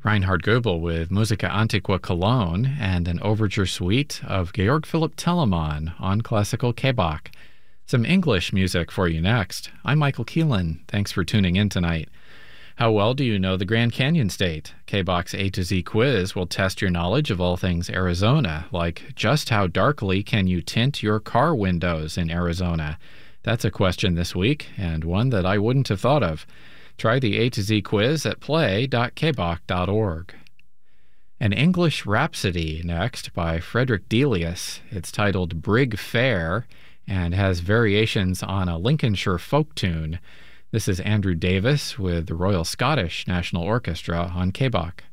Reinhard Goebel with Musica Antiqua Cologne and an overture suite of Georg Philipp Telemann on classical K-Bach. Some English music for you next. I'm Michael Keelan. Thanks for tuning in tonight. How well do you know the Grand Canyon State? K-Bach's A to Z quiz will test your knowledge of all things Arizona, like just how darkly can you tint your car windows in Arizona? That's a question this week, and one that I wouldn't have thought of. Try the A to Z quiz at play.kbach.org. An English Rhapsody next by Frederick Delius. It's titled Brig Fair and has variations on a Lincolnshire folk tune. This is Andrew Davis with the Royal Scottish National Orchestra on K-Bach.